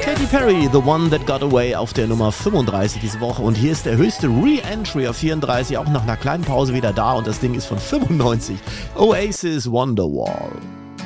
Katy Perry, The One That Got Away auf der Nummer 35 diese Woche. Und hier ist der höchste Re-Entry auf 34, auch nach einer kleinen Pause wieder da. Und das Ding ist von 95. Oasis Wonderwall.